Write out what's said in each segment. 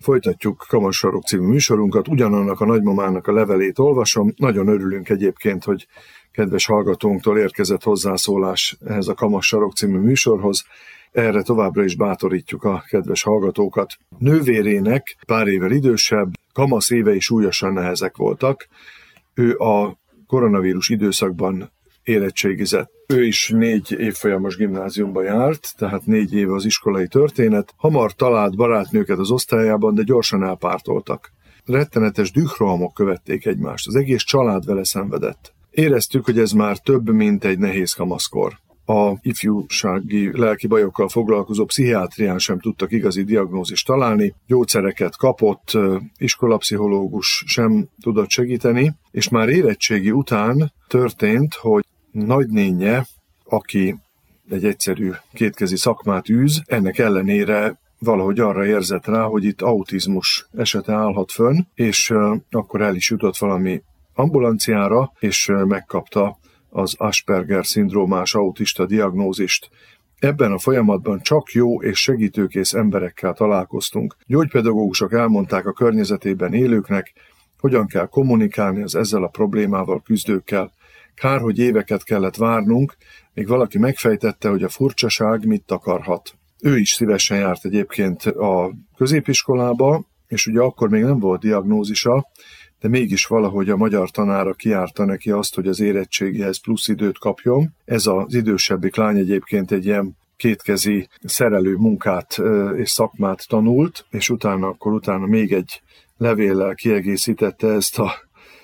Folytatjuk Kamas-sarok című műsorunkat, ugyanannak a nagymamának a levelét olvasom. Nagyon örülünk egyébként, hogy kedves hallgatónktól érkezett hozzászólás ehhez a Kamas-sarok című műsorhoz. Erre továbbra is bátorítjuk a kedves hallgatókat. Nővérének, pár évvel idősebb, kamasz évei súlyosan nehezek voltak. Ő a koronavírus időszakban érettségizett. Ő is 4 évfolyamos gimnáziumba járt, tehát 4 éve az iskolai történet. Hamar talált barátnőket az osztályában, de gyorsan elpártoltak. Rettenetes dührohamok követték egymást. Az egész család vele szenvedett. Éreztük, hogy ez már több, mint egy nehéz kamaszkor. A ifjúsági lelki bajokkal foglalkozó pszichiátrián sem tudtak igazi diagnózist találni, gyógyszereket kapott, iskolapszichológus sem tudott segíteni, és már érettségi után történt, hogy nagynénje, aki egy egyszerű kétkezi szakmát űz, ennek ellenére valahogy arra érzett rá, hogy itt autizmus esete állhat fönn, és akkor el is jutott valami ambulanciára, és megkapta az Asperger-szindrómás autista diagnózist. Ebben a folyamatban csak jó és segítőkész emberekkel találkoztunk. Gyógypedagógusok elmondták a környezetében élőknek, hogyan kell kommunikálni az ezzel a problémával küzdőkkel. Kár, hogy éveket kellett várnunk, míg valaki megfejtette, hogy a furcsaság mit takarhat. Ő is szívesen járt egyébként a középiskolába, és ugye akkor még nem volt diagnózisa, de mégis valahogy a magyar tanára kiárta neki azt, hogy az érettségihez plusz időt kapjon. Ez az idősebbik lány egyébként egy ilyen kétkezi szerelő munkát és szakmát tanult, és utána még egy levéllel kiegészítette ezt a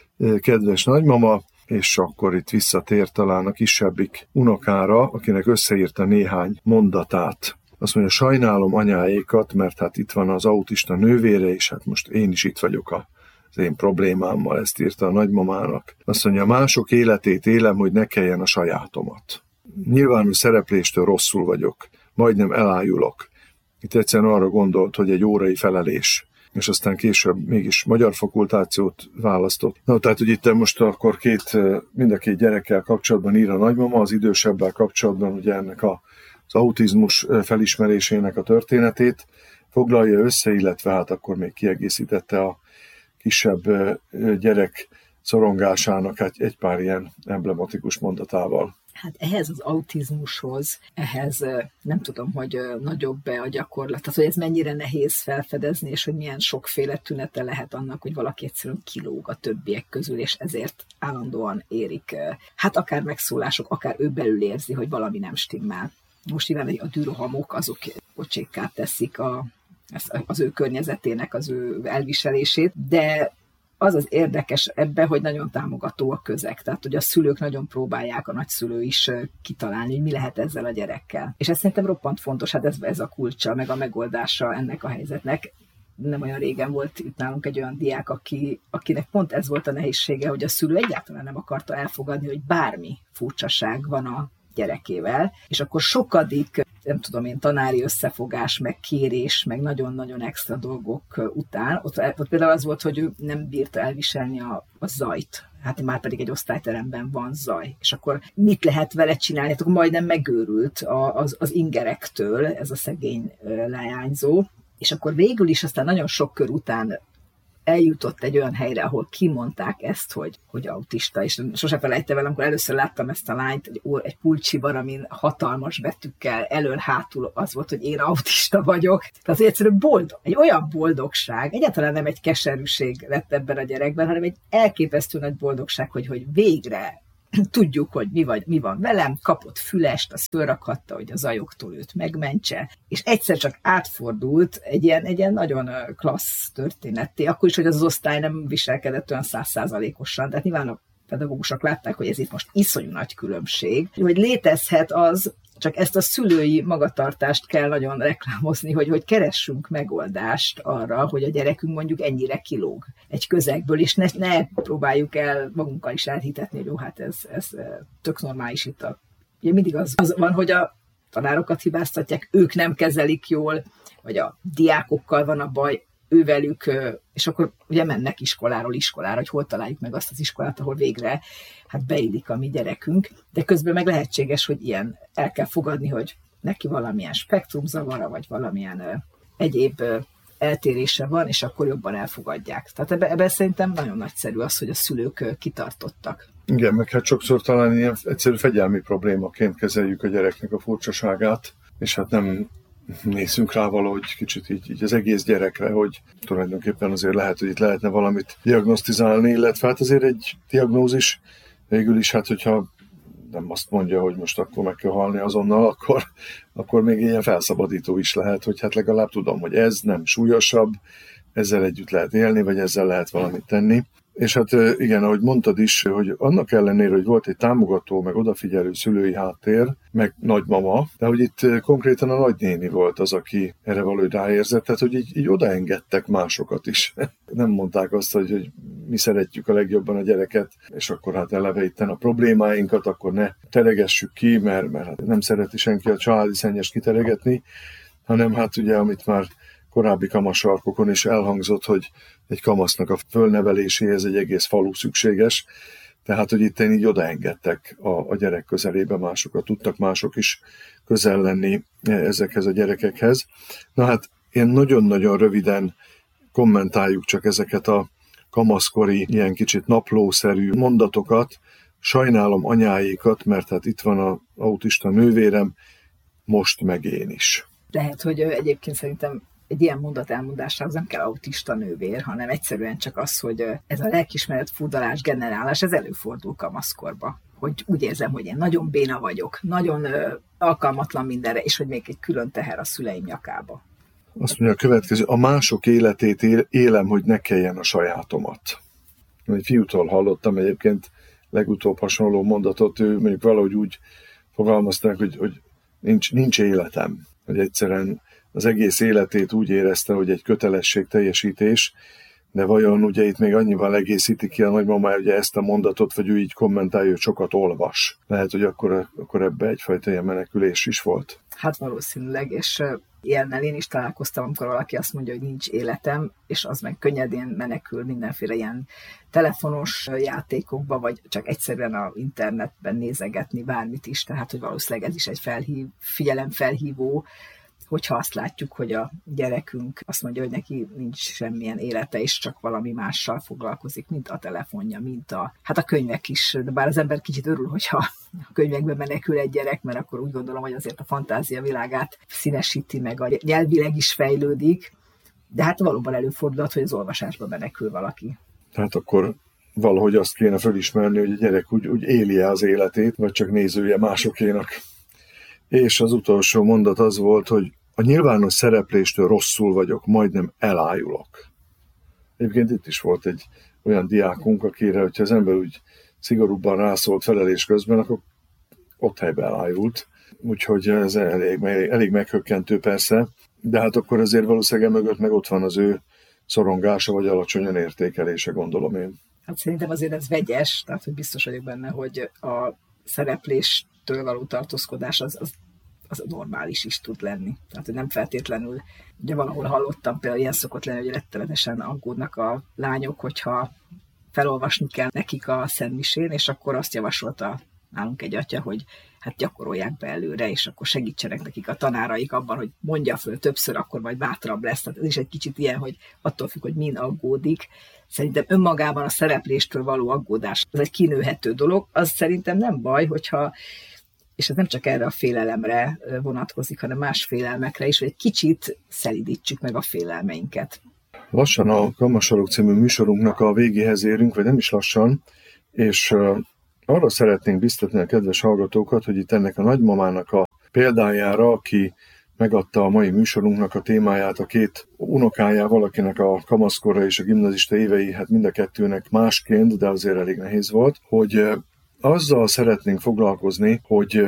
kedves nagymama, és akkor itt visszatért talán a kisebbik unokára, akinek összeírta néhány mondatát. Azt mondja, sajnálom anyáékat, mert hát itt van az autista nővére, és hát most én is itt vagyok az én problémámmal, ezt írta a nagymamának. Azt mondja, mások életét élem, hogy ne kelljen a sajátomat. Nyilvános szerepléstől rosszul vagyok, majdnem elájulok. Itt egyszerűen arra gondolt, hogy egy órai felelés, és aztán később mégis magyar fakultációt választott. Na, tehát, hogy itt most akkor mind a két gyerekkel kapcsolatban ír a nagymama, az idősebbel kapcsolatban ugye ennek az autizmus felismerésének a történetét foglalja össze, illetve hát akkor még kiegészítette a kisebb gyerek szorongásának egy pár ilyen emblematikus mondatával. Hát ehhez az autizmushoz, nem tudom, hogy nagyobb-e a gyakorlat, tehát hogy ez mennyire nehéz felfedezni, és hogy milyen sokféle tünete lehet annak, hogy valaki egyszerűen kilóg a többiek közül, és ezért állandóan érik, hát akár megszólások, akár ő belül érzi, hogy valami nem stimmel. Most nyilván a dührohamok azok pocsékká teszik az ő környezetének, az ő elviselését, de az érdekes ebben, hogy nagyon támogató a közeg, tehát hogy a szülők nagyon próbálják, a nagyszülő is kitalálni, hogy mi lehet ezzel a gyerekkel. És ez szerintem roppant fontos, hát ez a kulcsa, meg a megoldása ennek a helyzetnek. Nem olyan régen volt itt nálunk egy olyan diák, akinek pont ez volt a nehézsége, hogy a szülő egyáltalán nem akarta elfogadni, hogy bármi furcsaság van a gyerekével, és akkor sokadik, nem tudom én, tanári összefogás, meg kérés, meg nagyon-nagyon extra dolgok után. Ott például az volt, hogy ő nem bírta elviselni a zajt. Hát már pedig egy osztályteremben van zaj. És akkor mit lehet vele csinálni? Hát akkor majdnem megőrült az ingerektől ez a szegény leányzó. És akkor végül is aztán nagyon sok kör után eljutott egy olyan helyre, ahol kimondták ezt, hogy autista, és sose felejtem el, amikor először láttam ezt a lányt egy pulcsiban, amin hatalmas betűkkel elől-hátul az volt, hogy én autista vagyok. Tehát egyszerűen boldog, egy olyan boldogság, egyáltalán nem egy keserűség lett ebben a gyerekben, hanem egy elképesztő nagy boldogság, hogy végre tudjuk, hogy mi van velem, kapott fülest, azt fölrakhatta, hogy a zajoktól őt megmentse, és egyszer csak átfordult egy ilyen nagyon klassz történetté, akkor is, hogy az osztály nem viselkedett olyan 100%-osan, tehát nyilván a pedagógusok látták, hogy ez itt most iszonyú nagy különbség, hogy létezhet az, csak ezt a szülői magatartást kell nagyon reklámozni, hogy keressünk megoldást arra, hogy a gyerekünk mondjuk ennyire kilóg egy közegből, és ne próbáljuk el magunkkal is elhitetni, hogy jó, hát ez tök normális itt. Ugye mindig az van, hogy a tanárokat hibáztatják, ők nem kezelik jól, vagy a diákokkal van a baj, ővelük, és akkor ugye mennek iskoláról iskolára, hogy hol találjuk meg azt az iskolát, ahol végre hát beillik a mi gyerekünk, de közben meg lehetséges, hogy ilyen el kell fogadni, hogy neki valamilyen spektrumzavara, vagy valamilyen egyéb eltérése van, és akkor jobban elfogadják. Tehát ebben szerintem nagyon nagyszerű az, hogy a szülők kitartottak. Igen, meg hát sokszor talán ilyen egyszerű fegyelmi problémaként kezeljük a gyereknek a furcsaságát, és hát nem nézzünk rá valahogy kicsit így az egész gyerekre, hogy tulajdonképpen azért lehet, hogy itt lehetne valamit diagnosztizálni, illetve hát azért egy diagnózis végül is, hát hogyha nem azt mondja, hogy most akkor meg kell halni azonnal, akkor még ilyen felszabadító is lehet, hogy hát legalább tudom, hogy ez nem súlyosabb, ezzel együtt lehet élni, vagy ezzel lehet valamit tenni. És hát igen, ahogy mondtad is, hogy annak ellenére, hogy volt egy támogató, meg odafigyelő szülői háttér, meg nagymama, de hogy itt konkrétan a nagynéni volt az, aki erre valahogy ráérzett, tehát hogy így odaengedtek másokat is. Nem mondták azt, hogy mi szeretjük a legjobban a gyereket, és akkor hát eleve itten a problémáinkat, akkor ne teregessük ki, mert hát nem szereti senki a családi szennyest kiteregetni, hanem hát ugye, amit már korábbi kamassarkokon is elhangzott, hogy egy kamasznak a fölneveléséhez egy egész falu szükséges, tehát, hogy itt így odaengedtek a gyerek közelébe, másokat tudtak mások is közel lenni ezekhez a gyerekekhez. Na hát, én nagyon-nagyon röviden kommentáljuk csak ezeket a kamaszkori, ilyen kicsit naplószerű mondatokat. Sajnálom anyáékat, mert hát itt van az autista nővérem, most meg én is. Lehet, hogy egyébként szerintem egy ilyen mondat elmondásához nem kell autista nővér, hanem egyszerűen csak az, hogy ez a lelkiismeret furdalás, generálás, ez előfordul kamaszkorba. Hogy úgy érzem, hogy én nagyon béna vagyok, nagyon alkalmatlan mindenre, és hogy még egy külön teher a szüleim nyakába. Azt mondja a következő, a mások életét élem, hogy ne kelljen a sajátomat. Egy fiútól hallottam egyébként legutóbb hasonló mondatot, ő mondjuk valahogy úgy fogalmazták, hogy nincs életem, hogy egyszerűen az egész életét úgy érezte, hogy egy kötelességteljesítés, de vajon ugye itt még annyival egészíti ki a nagymamája ugye ezt a mondatot, vagy ő így kommentálja, hogy sokat olvas. Lehet, hogy akkor ebbe egyfajta ilyen menekülés is volt. Hát valószínűleg, és ilyennel én is találkoztam, amikor valaki azt mondja, hogy nincs életem, és az meg könnyedén menekül mindenféle ilyen telefonos játékokba, vagy csak egyszerűen az internetben nézegetni bármit is, tehát hogy valószínűleg ez is egy figyelemfelhívó, hogyha azt látjuk, hogy a gyerekünk azt mondja, hogy neki nincs semmilyen élete, és csak valami mással foglalkozik, mint a telefonja, mint a könyvek is. De bár az ember kicsit örül, hogyha a könyvekbe menekül egy gyerek, mert akkor úgy gondolom, hogy azért a fantázia világát színesíti meg, a nyelvileg is fejlődik, de hát valóban előfordulhat, hogy az olvasásba menekül valaki. Tehát akkor valahogy azt kéne felismerni, hogy a gyerek úgy élje az életét, vagy csak nézője másokénak. És az utolsó mondat az volt, hogy a nyilvános szerepléstől rosszul vagyok, majdnem elájulok. Egyébként itt is volt egy olyan diákunk, akire, hogyha az ember úgy szigorúbban rászólt felelés közben, akkor ott helyben elájult. Úgyhogy ez elég meghökkentő persze, de hát akkor azért valószínűleg mögött meg ott van az ő szorongása, vagy alacsonyan értékelése, gondolom én. Hát szerintem azért ez vegyes, tehát hogy biztos vagyok benne, hogy a szerepléstől való tartózkodás az normális is tud lenni. Tehát, hogy nem feltétlenül, ugye valahol hallottam, például ilyen szokott lenni, hogy rettenetesen aggódnak a lányok, hogyha felolvasni kell nekik a szentmisén, és akkor azt javasolta nálunk egy atya, hogy hát gyakorolják be előre, és akkor segítsenek nekik a tanáraik abban, hogy mondja föl többször, akkor majd bátrabb lesz. Tehát ez is egy kicsit ilyen, hogy attól függ, hogy min aggódik. Szerintem önmagában a szerepléstől való aggódás az egy kinőhető dolog. Az szerintem nem baj, hogyha, és ez nem csak erre a félelemre vonatkozik, hanem más félelmekre is, hogy egy kicsit szelídítsük meg a félelmeinket. Lassan a Kamasarok című műsorunknak a végéhez érünk, vagy nem is lassan, és arra szeretnénk biztatni a kedves hallgatókat, hogy itt ennek a nagymamának a példájára, aki megadta a mai műsorunknak a témáját a két unokájával, akinek a kamaszkora és a gimnazista évei, hát mind a kettőnek másként, de azért elég nehéz volt, hogy azzal szeretnénk foglalkozni, hogy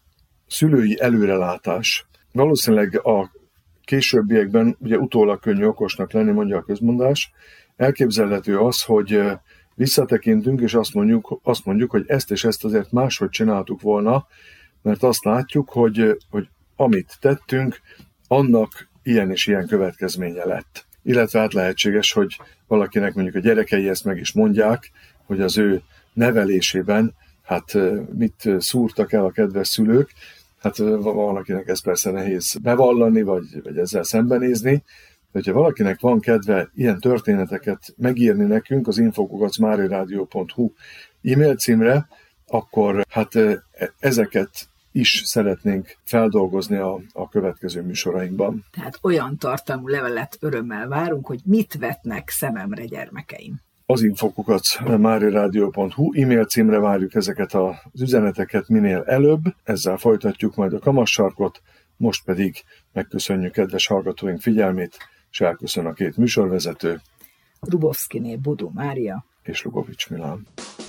szülői előrelátás. Valószínűleg a későbbiekben, ugye utólag könnyű okosnak lenni, mondja a közmondás, elképzelhető az, hogy visszatekintünk, és azt mondjuk, hogy ezt és ezt azért máshogy csináltuk volna, mert azt látjuk, hogy amit tettünk, annak ilyen és ilyen következménye lett. Illetve hát lehetséges, hogy valakinek mondjuk a gyerekei ezt meg is mondják, hogy az ő nevelésében hát mit szúrtak el a kedves szülők. Hát valakinek ez persze nehéz bevallani, vagy ezzel szembenézni, hogyha valakinek van kedve ilyen történeteket megírni nekünk az info@mariaradio.hu e-mail címre, akkor ezeket is szeretnénk feldolgozni a következő műsorainkban. Tehát olyan tartalmú levelet örömmel várunk, hogy mit vetnek szememre gyermekeim. Az info@mariaradio.hu e-mail címre várjuk ezeket az üzeneteket minél előbb, ezzel folytatjuk majd a kamassarkot, most pedig megköszönjük kedves hallgatóink figyelmét, és elköszön a két műsorvezető, Rubovszkiné Bodó Mária és Lubovics Milán.